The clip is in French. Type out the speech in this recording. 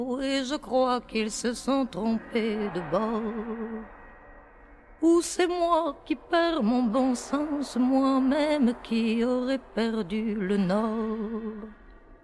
Et je crois qu'ils se sont trompés de bord. Ou c'est moi qui perds mon bon sens, moi-même qui aurais perdu le nord.